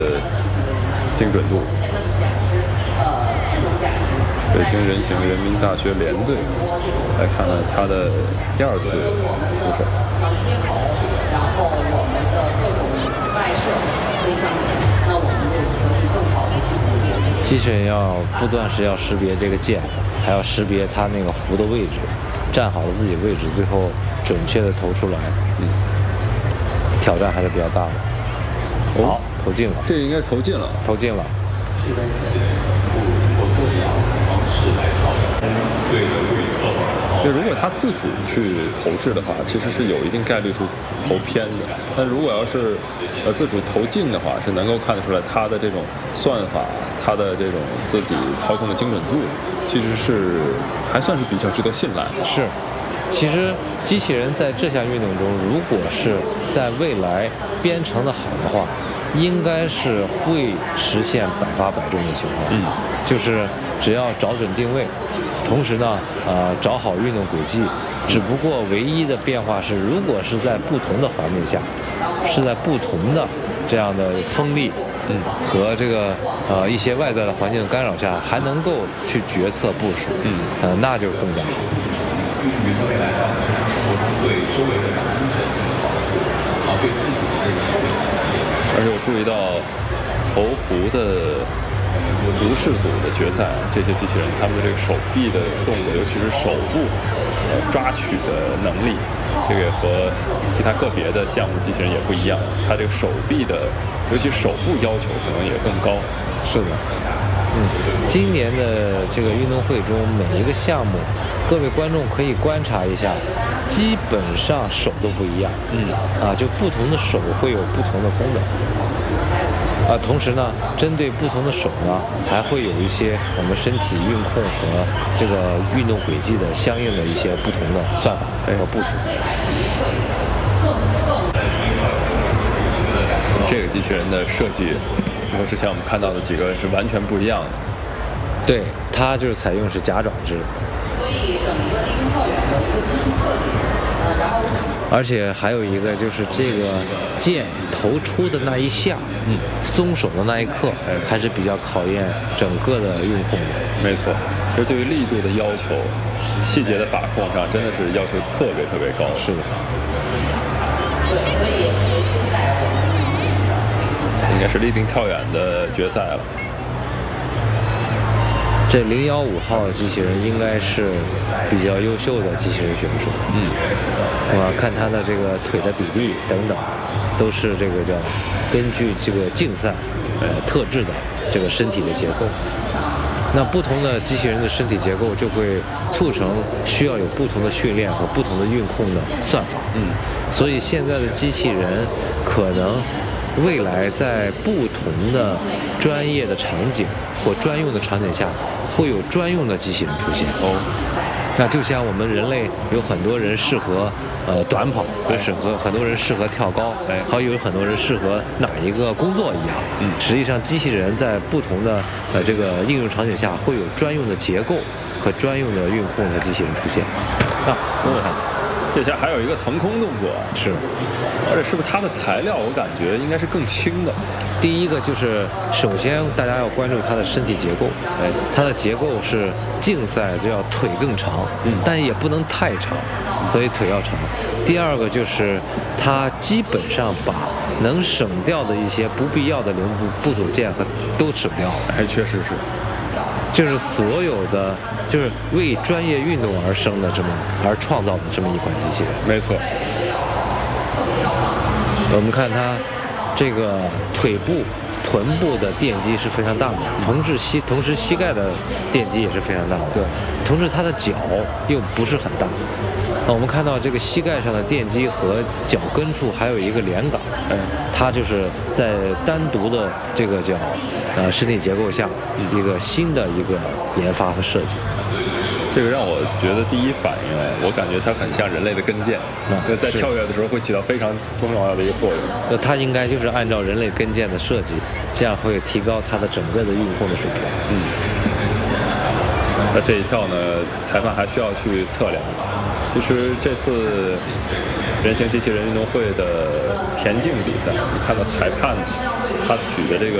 精准度。北京人行人民大学联队来看看他的第2次出手。 然后我们的各种外设非常那我们就可以更好的去控制。 机器人要不断是要识别这个键，还要识别它那个弧的位置，站好了自己位置，最后准确的投出来。挑战还是比较大的。好，投进了。 这应该是投进了。 投进了。 就如果他自主去投掷的话，其实是有一定概率是投偏的。但如果要是自主投进的话，是能够看得出来他的这种算法，他的这种自己操控的精准度，其实是还算是比较值得信赖。 是。其实机器人在这项运动中，如果是在未来编程的好的话，应该是会实现100发100中的情况。就是只要找准定位，同时呢，找好运动轨迹。只不过唯一的变化是，如果是在不同的环境下，是在不同的这样的风力，和这个一些外在的环境干扰下，还能够去决策部署，那就更加好。 而且我注意到投壶的足式组的决赛，这些机器人他们的这个手臂的动作，尤其是手部抓取的能力，这个和其他个别的项目机器人也不一样。它这个手臂的，尤其手部要求可能也更高。 是的。今年的这个运动会中，每一个项目，各位观众可以观察一下，基本上手都不一样。就不同的手会有不同的功能。同时呢，针对不同的手呢，还会有一些我们身体运控和这个运动轨迹的相应的一些不同的算法和部署。 这个机器人的设计就和之前我们看到的几个是完全不一样的。 对，它就是采用是夹爪制。 所以整个的运动员的一个技术特点， 而且还有一个就是这个键投出的那一下，松手的那一刻，还是比较考验整个的运控的。 没错，就对于力度的要求、细节的把控上，真的是要求特别特别高。 是的。 所以期待我们应该是立定跳远的决赛了。 这015号机器人应该是比较优秀的机器人选手。看他的这个腿的比例等等，都是这个叫根据这个竞赛特制的这个身体的结构。那不同的机器人的身体结构就会促成需要有不同的训练和不同的运控的算法。所以现在的机器人可能未来在不同的专业的场景或专用的场景下，会有专用的机器人出现。那就像我们人类有很多人适合短跑，很多人适合跳高，还有很多人适合哪一个工作一样。实际上机器人在不同的这个应用场景下，会有专用的结构和专用的运控的机器人出现。 这下还有一个腾空动作。 是。 而且是不是它的材料我感觉应该是更轻的。 第一个就是首先大家要关注它的身体结构。它的结构是竞赛就要腿更长，但也不能太长，所以腿要长。第二个就是它基本上把能省掉的一些不必要的零部组件和都省掉。 确实是。 就是所有的就是为专业运动而生的而创造的这么一款机器人。 没错。 我们看它这个腿部、臀部的电机是非常大的，同时膝盖的电机也是非常大的。 对。 同时它的脚又不是很大。我们看到这个膝盖上的电机和脚跟处还有一个连杆，它就是在单独的这个叫身体结构下一个新的一个研发和设计。 这个让我觉得第一反应我感觉它很像人类的跟腱，在跳跃的时候会起到非常重要的一个作用。 它应该就是按照人类跟腱的设计，这样会提高它的整个的运控的水平。 那这一跳呢，裁判还需要去测量。 其实这次人形机器人运动会的田径比赛，你看到裁判他举的这个